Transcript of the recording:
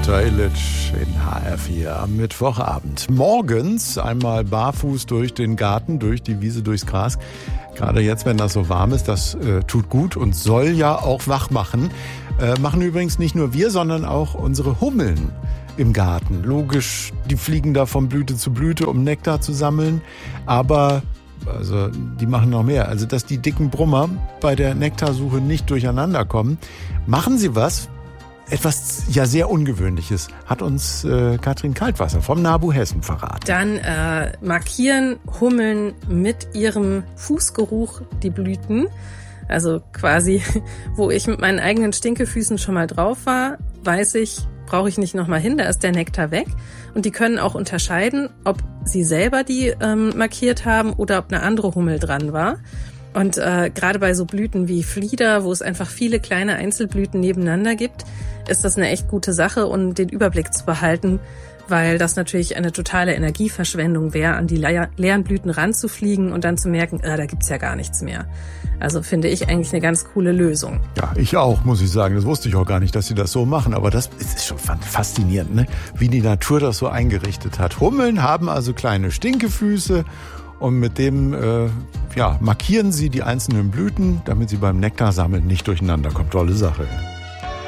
Peter Illitsch in HR4 am Mittwochabend. Morgens einmal barfuß durch den Garten, durch die Wiese, durchs Gras. Gerade jetzt, wenn das so warm ist, das tut gut und soll ja auch wach machen. Machen übrigens nicht nur wir, sondern auch unsere Hummeln im Garten. Logisch, die fliegen da von Blüte zu Blüte, um Nektar zu sammeln. Aber also die machen noch mehr. Also dass die dicken Brummer bei der Nektarsuche nicht durcheinander kommen, machen sie was. Etwas ja sehr Ungewöhnliches hat uns Katrin Kaltwasser vom NABU Hessen verraten. Dann markieren Hummeln mit ihrem Fußgeruch die Blüten. Also quasi, wo ich mit meinen eigenen Stinkefüßen schon mal drauf war, weiß ich, brauche ich nicht nochmal hin, da ist der Nektar weg. Und die können auch unterscheiden, ob sie selber die markiert haben oder ob eine andere Hummel dran war. Und gerade bei so Blüten wie Flieder, wo es einfach viele kleine Einzelblüten nebeneinander gibt, ist das eine echt gute Sache, um den Überblick zu behalten, weil das natürlich eine totale Energieverschwendung wäre, an die leeren Blüten ranzufliegen und dann zu merken, da gibt's ja gar nichts mehr. Also finde ich eigentlich eine ganz coole Lösung. Ja, ich auch, muss ich sagen. Das wusste ich auch gar nicht, dass sie das so machen. Aber das ist schon faszinierend, ne? Wie die Natur das so eingerichtet hat. Hummeln haben also kleine Stinkefüße und mit dem markieren sie die einzelnen Blüten, damit sie beim Nektarsammeln nicht durcheinander kommen. Tolle Sache.